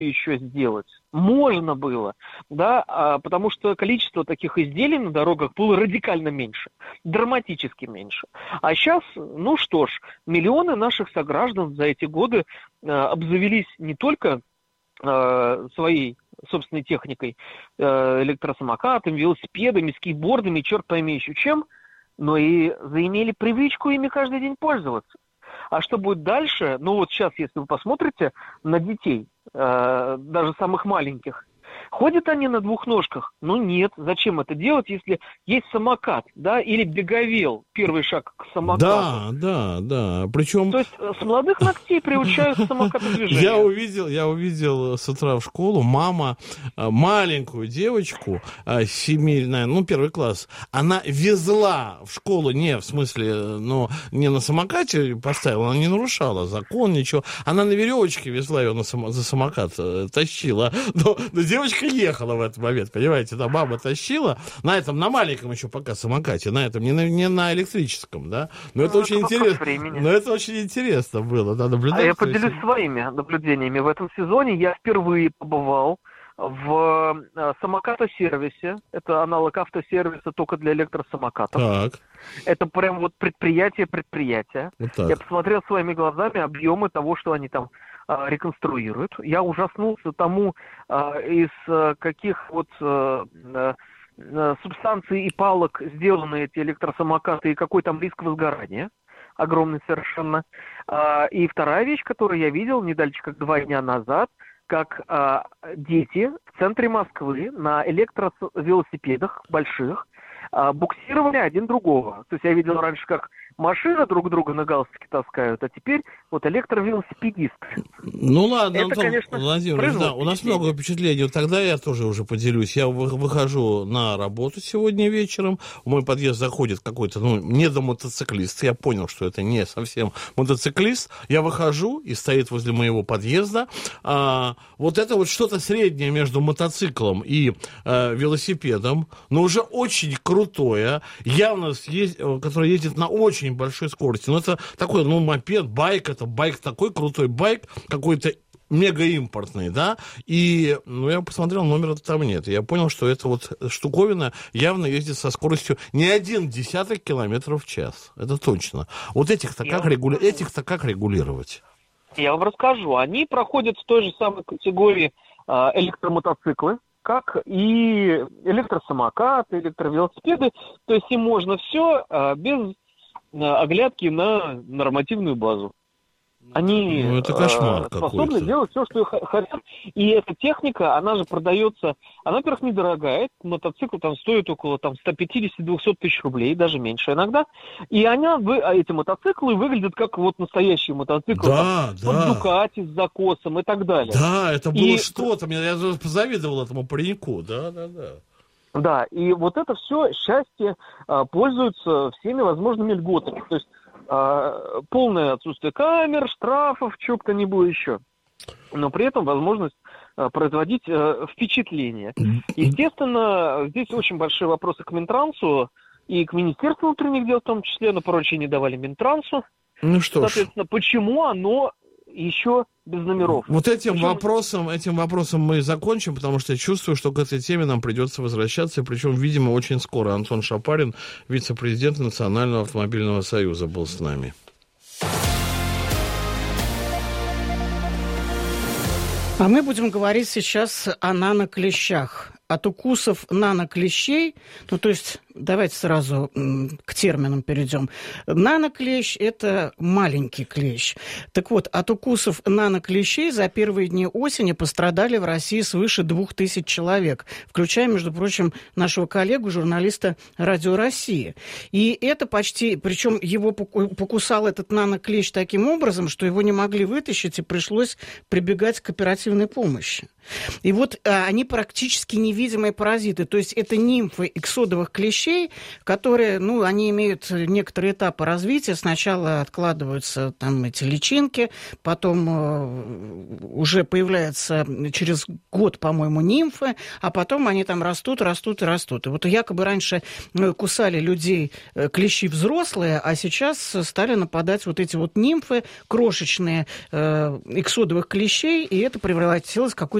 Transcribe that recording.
еще сделать. Можно было, да, потому что количество таких изделий на дорогах было радикально меньше, драматически меньше. А сейчас, ну что ж, миллионы наших сограждан за эти годы обзавелись не только своей собственной техникой, электросамокатами, велосипедами, скейтбордами, черт пойми еще чем, но и заимели привычку ими каждый день пользоваться. А что будет дальше? Ну вот сейчас, если вы посмотрите на детей, даже самых маленьких, ходят они на двух ножках? Ну нет, зачем это делать, если есть самокат, да, или беговел, первый шаг к самокату. Да. Причем... То есть с молодых ногтей приучают к самокатодвижению. Я увидел с утра в школу мама маленькую девочку, 7, первый класс, она везла в школу, не на самокате поставила, она не нарушала закон, ничего, она на веревочке везла ее за самокат, тащила, но девочка ехала в этот момент, понимаете, да, мама тащила, на маленьком еще пока самокате, на этом, не на электрическом, да, но это очень интересно, это очень интересно было, да, наблюдать. Я поделюсь своими наблюдениями. В этом сезоне я впервые побывал в самокатосервисе, это аналог автосервиса только для электросамокатов. Так. Это прям вот предприятие. Вот так. Я посмотрел своими глазами объемы того, что они там реконструируют. Я ужаснулся тому, из каких вот субстанций и палок сделаны эти электросамокаты и какой там риск возгорания. Огромный совершенно. И вторая вещь, которую я видел не дальше, как 2 дня назад, как дети в центре Москвы на электровелосипедах больших буксировали один другого. То есть я видел раньше, как машины друг друга на галстуке таскают, а теперь вот электровелосипедисты. Ну ладно, это, Антон конечно, Владимирович, да, у нас много впечатлений. Вот тогда я тоже уже поделюсь. Я выхожу на работу сегодня вечером, в мой подъезд заходит какой-то, недомотоциклист. Я понял, что это не совсем мотоциклист. Я выхожу, и стоит возле моего подъезда. Вот это вот что-то среднее между мотоциклом и велосипедом, но уже очень крутое, явно который ездит на очень большой скорости. Но это такой, мопед, байк, это байк, такой крутой байк, какой-то мегаимпортный, да, и, я посмотрел, номера там нет, и я понял, что эта вот штуковина явно ездит со скоростью не 0,1 километра в час, это точно. Вот этих-то как регулировать? Я вам расскажу. Они проходят в той же самой категории электромотоциклы, как и электросамокаты, электровелосипеды. То есть им можно все без оглядки на нормативную базу. Они это кошмар способны делать все, что хотят. И эта техника, она же продается, она, во-первых, недорогая. Мотоцикл там стоит около 150-200 тысяч рублей, даже меньше иногда. И эти мотоциклы выглядят как вот настоящие мотоциклы. Да. Дукати с закосом и так далее. Да, это было что-то. Я позавидовал этому пареньку. Да. Да, и вот это все счастье пользуется всеми возможными льготами. То есть полное отсутствие камер, штрафов, чего бы то ни было еще. Но при этом возможность производить впечатление. Естественно, здесь очень большие вопросы к Минтрансу и к Министерству внутренних дел в том числе, на поручение давали Минтрансу. Соответственно, почему оно еще без номеров? Вот этим вопросом мы и закончим, потому что я чувствую, что к этой теме нам придется возвращаться, причем, видимо, очень скоро. Антон Шапарин, вице-президент Национального автомобильного союза, был с нами. А мы будем говорить сейчас о наноклещах. От укусов наноклещей, то есть давайте сразу к терминам перейдем. Наноклещ – это маленький клещ. Так вот, от укусов наноклещей за первые дни осени пострадали в России свыше 2000 человек, включая, между прочим, нашего коллегу, журналиста «Радио России». И это причем его покусал этот наноклещ таким образом, что его не могли вытащить, и пришлось прибегать к оперативной помощи. И вот они практически невидимые паразиты, то есть это нимфы иксодовых клещей, клещей, которые, ну, они имеют некоторые этапы развития. Сначала откладываются там эти личинки, потом уже появляются через год, по-моему, нимфы, а потом они там растут. И вот якобы раньше кусали людей клещи взрослые, а сейчас стали нападать вот эти вот нимфы, крошечные иксодовых клещей, и это превратилось в какую-то